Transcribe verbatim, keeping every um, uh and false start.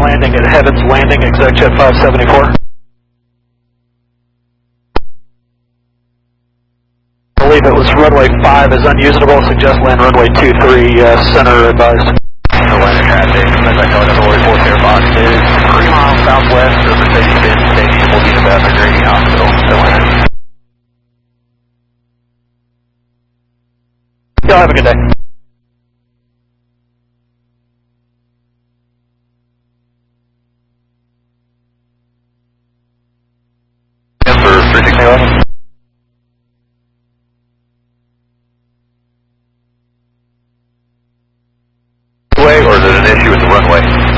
landing at Heavens Landing, ExecJet five seventy-four. I believe it was runway five is unusable, suggest land runway two three, uh, center advised. So landing traffic, as I know, runway four Sierra Fox is three miles southwest of Mercedes-Benz Stadium, will be the Baton Rouge Hospital. So land. Y'all have a good day. For three sixty eleven. Or is it an issue with the runway?